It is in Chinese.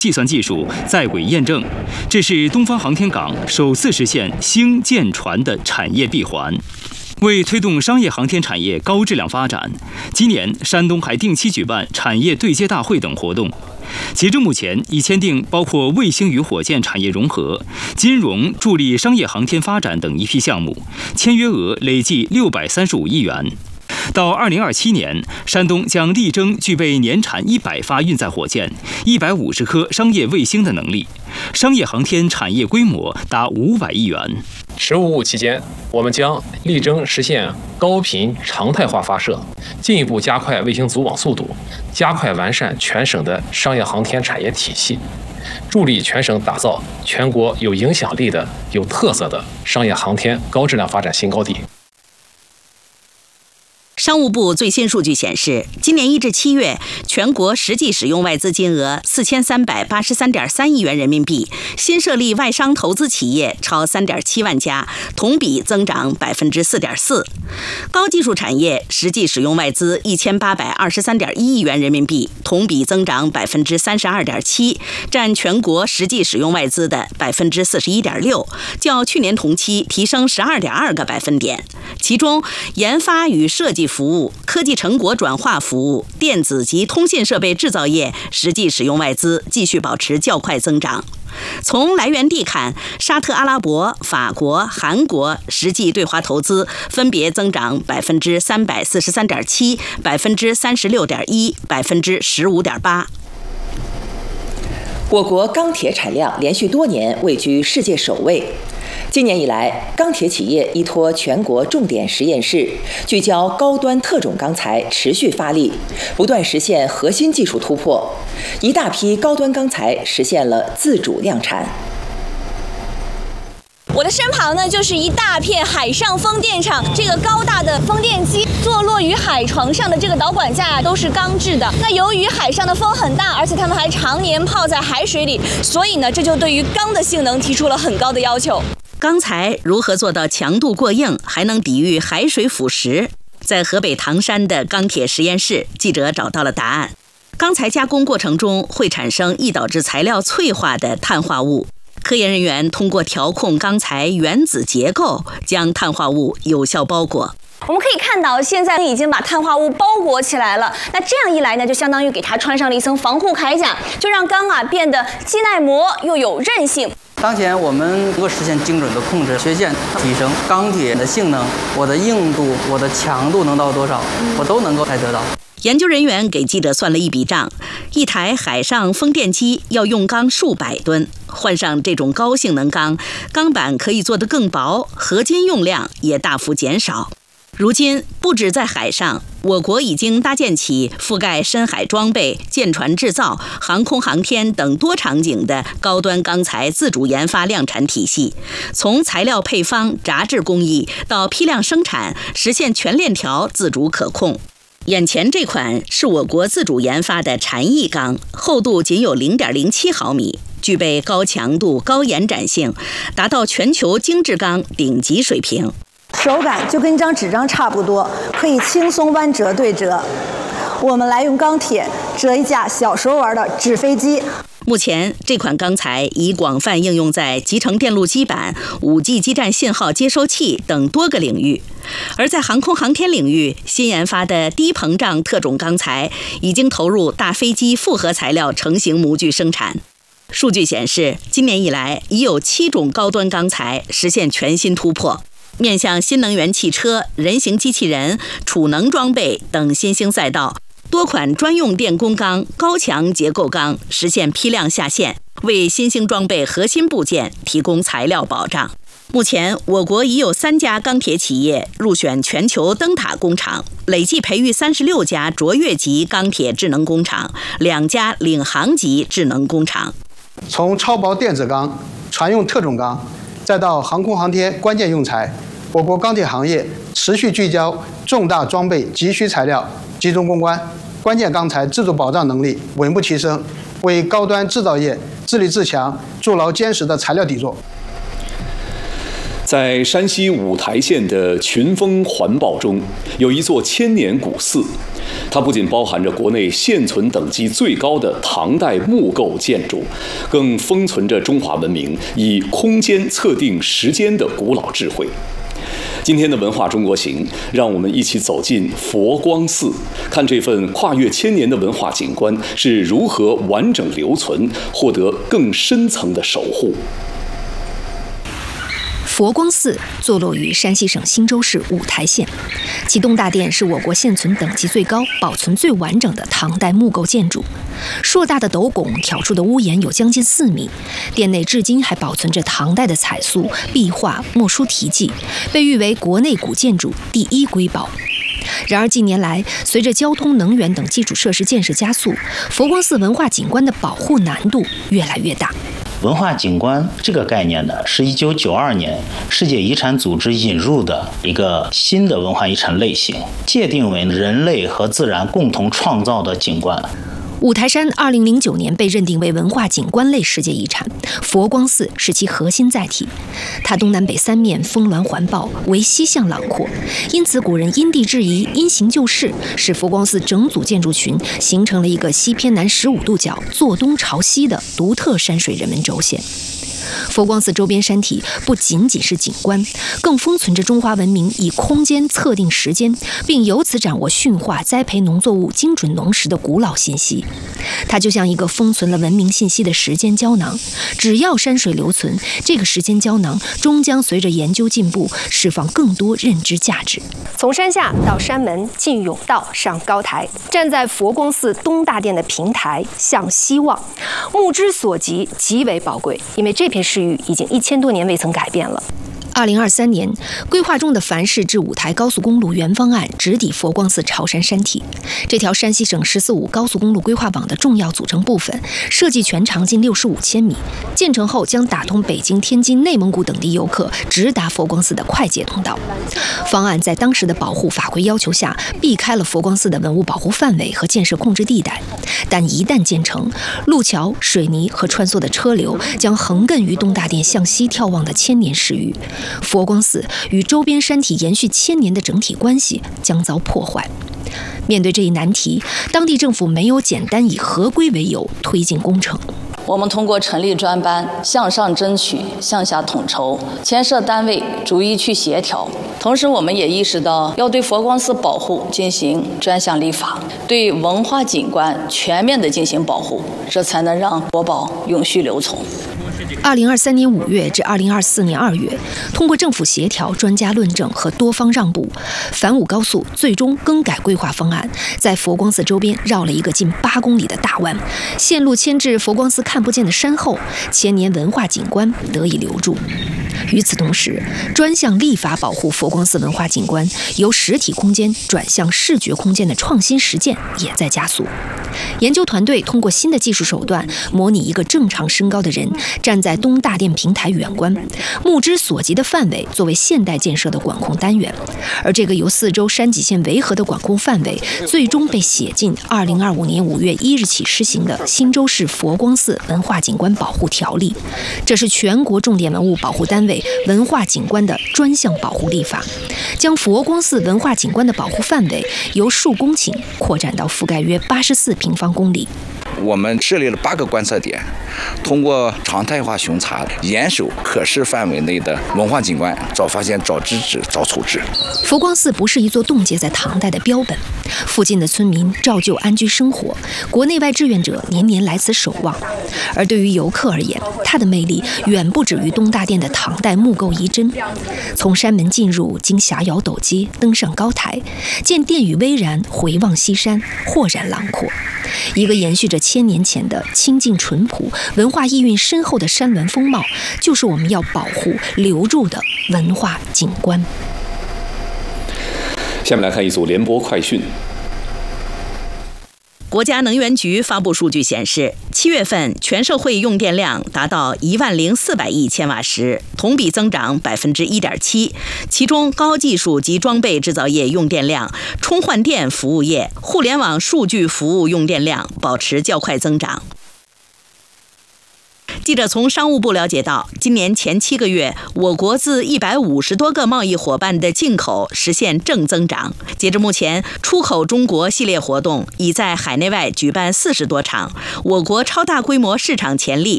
计算技术在轨验证，这是东方航天港首次实现星舰船的产业闭环。为推动商业航天产业高质量发展，今年山东还定期举办产业对接大会等活动。截至目前，已签订包括卫星与火箭产业融合、金融助力商业航天发展等一批项目，签约额累计635亿元。到2027年，山东将力争具备年产100发运载火箭、150颗商业卫星的能力，商业航天产业规模达500亿元。 十五五期间，我们将力争实现高频常态化发射，进一步加快卫星组网速度，加快完善全省的商业航天产业体系，助力全省打造全国有影响力的、有特色的商业航天高质量发展新高地。 商务部最新数据显示，今年1至7月，全国实际使用外资金额4383.3亿元人民币，新设立外商投资企业超3.7万家，同比增长4.4%。高技术产业实际使用外资1823.1亿元人民币，同比增长32.7%，占全国实际使用外资的41.6%，较去年同期提升12.2个百分点。其中，研发与设计服务、科技成果转化服务、电子及通信设备制造业实际使用外资继续保持较快增长。从来源地看，沙特阿拉伯、法国、韩国实际对华投资分别增长343.7%、36.1%、15.8%。 我国钢铁产量连续多年位居世界首位。今年以来，钢铁企业依托全国重点实验室，聚焦高端特种钢材，持续发力，不断实现核心技术突破，一大批高端钢材实现了自主量产。 我的身旁呢，就是一大片海上风电场。这个高大的风电机坐落于海床上的这个导管架都是钢制的。那由于海上的风很大，而且它们还常年泡在海水里，所以呢，这就对于钢的性能提出了很高的要求。 钢材如何做到强度过硬，还能抵御海水腐蚀？在河北唐山的钢铁实验室，记者找到了答案。钢材加工过程中会产生易导致材料脆化的碳化物。科研人员通过调控钢材原子结构，将碳化物有效包裹。 我们可以看到，现在已经把碳化物包裹起来了。那这样一来呢，就相当于给它穿上了一层防护铠甲，就让钢变得既耐磨又有韧性。 当前我们能够实现精准的控制缺陷，提升钢铁的性能，我的硬度、我的强度能到多少，我都能够才得到。 研究人员给记者算了一笔账，一台海上风电机要用钢数百吨，换上这种高性能钢，钢板可以做得更薄，合金用量也大幅减少。如今，不止在海上，我国已经搭建起覆盖深海装备、舰船制造、航空航天等多场景的高端钢材自主研发量产体系，从材料配方、轧制工艺到批量生产，实现全链条自主可控。眼前这款是我国自主研发的禅意钢，厚度仅有0.07毫米，具备高强度、高延展性，达到全球精致钢顶级水平。 手感就跟一张纸张差不多，可以轻松弯折对折。我们来用钢铁折一架小时候玩的纸飞机。 目前，这款钢材已广泛应用在集成电路基板、5G 基站信号接收器等多个领域。而在航空航天领域，新研发的低膨胀特种钢材已经投入大飞机复合材料成型模具生产。数据显示，今年以来已有7种高端钢材实现全新突破。面向新能源汽车、人形机器人、储能装备等新兴赛道，多款专用电工钢、高强结构钢实现批量下线，为新兴装备核心部件提供材料保障。目前，我国已有3家钢铁企业入选全球灯塔工厂，累计培育36家卓越级钢铁智能工厂，2家领航级智能工厂。 从超薄电子钢、船用特种钢，再到航空航天关键用材，我国钢铁行业持续聚焦重大装备急需材料，集中攻关，关键钢材自主保障能力稳步提升，为高端制造业自立自强筑牢坚实的材料底座。 在山西五台县的群峰环抱中，有一座千年古寺，它不仅包含着国内现存等级最高的唐代木构建筑，更封存着中华文明以空间测定时间的古老智慧。今天的文化中国行，让我们一起走进佛光寺，看这份跨越千年的文化景观是如何完整留存，获得更深层的守护。 佛光寺坐落于山西省忻州市五台县，其东大殿是我国现存等级最高、保存最完整的唐代木构建筑。硕大的斗拱挑出的屋檐有将近4米，殿内至今还保存着唐代的彩塑、壁画、墨书题记，被誉为国内古建筑第1瑰宝。然而近年来，随着交通、能源等基础设施建设加速，佛光寺文化景观的保护难度越来越大。 文化景观这个概念呢，是1992年世界遗产组织引入的一个新的文化遗产类型，界定为人类和自然共同创造的景观。 五台山2009年被认定为文化景观类世界遗产，佛光寺是其核心载体。它东南北3面峰峦环抱，为西向朗阔，因此古人因地制宜，因形就势，使佛光寺整组建筑群形成了一个西偏南15度角、坐东朝西的独特山水人文轴线。佛光寺周边山体不仅仅是景观，更封存着中华文明以空间测定时间，并由此掌握驯化、栽培农作物精准农时的古老信息。它就像一个封存了文明信息的时间胶囊，只要山水留存，这个时间胶囊终将随着研究进步，释放更多认知价值。 从山下到山门，进甬道，上高台，站在佛光寺东大殿的平台向西望，目之所及极为宝贵，因为这片市域已经1000多年未曾改变了。 2023年，规划中的繁市至五台高速公路原方案直抵佛光寺朝山山体。这条山西省14-5高速公路规划网的重要组成部分，设计全长近65千米，建成后将打通北京、天津、内蒙古等地游客直达佛光寺的快捷通道。方案在当时的保护法规要求下，避开了佛光寺的文物保护范围和建设控制地带，但一旦建成，路桥、水泥和穿梭的车流将横亘于东大殿向西眺望的千年市域。佛光寺与周边山体延续1000年的整体关系将遭破坏。面对这一难题，当地政府没有简单以合规为由推进工程。 我们通过成立专班，向上争取，向下统筹，牵涉单位逐一去协调。同时，我们也意识到要对佛光寺保护进行专项立法，对文化景观全面的进行保护，这才能让国宝永续留存。 2023年5月至2024年2月，通过政府协调、专家论证和多方让步，反武高速最终更改规划方案，在佛光寺周边绕了一个近8公里的大弯，线路牵至佛光寺看不见的山后，千年文化景观得以留住。与此同时，专项立法保护佛光寺文化景观由实体空间转向视觉空间的创新实践也在加速。研究团队通过新的技术手段，模拟一个正常身高的人站在东大殿平台远观，目之所及的范围作为现代建设的管控单元，而这个由4周山脊线围合的管控范围，最终被写进2025年5月1日起施行的忻州市佛光寺文化景观保护条例。这是全国重点文物保护单位文化景观的专项保护立法，将佛光寺文化景观的保护范围由数公顷扩展到覆盖约84平方公里。 我们设立了8个观测点，通过常态化巡查，严守可视范围内的文化景观，早发现、早制止、早处置。 佛光寺不是一座冻结在唐代的标本，附近的村民照旧安居生活，国内外志愿者年年来此守望。而对于游客而言，它的魅力远不止于东大殿的唐代木构遗珍。从山门进入，经霞瑶陡阶，登上高台，见殿宇巍然，回望西山，豁然朗阔。一个延续着1000年前的清静淳朴、文化意蕴深厚的山峦风貌，就是我们要保护、留住的文化景观。 下面来看一组联播快讯。 国家能源局发布数据显示，7月份全社会用电量达到10400亿千瓦时，同比增长1.7%。其中，高技术及装备制造业用电量、充换电服务业、互联网数据服务用电量保持较快增长。 记者从商务部了解到，今年前7个月，我国自150多个贸易伙伴的进口实现正增长。截至目前，出口中国系列活动已在海内外举办40多场，我国超大规模市场潜力